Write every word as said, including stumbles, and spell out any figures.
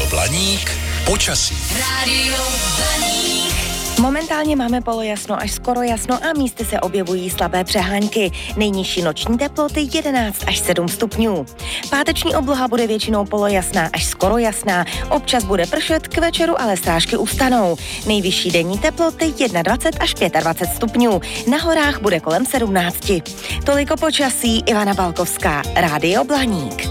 Blaník počasí. Rádio Blaník. Momentálně máme polojasno až skoro jasno a místy se objevují slabé přehánky. Nejnižší noční teploty jedenáct až sedm stupňů. Páteční obloha bude většinou polojasná až skoro jasná. Občas bude pršet, k večeru ale srážky ustanou. Nejvyšší denní teploty dvacet jedna až dvacet pět stupňů. Na horách bude kolem sedmnáct. Toliko počasí, Ivana Balkovská, Rádio Blaník.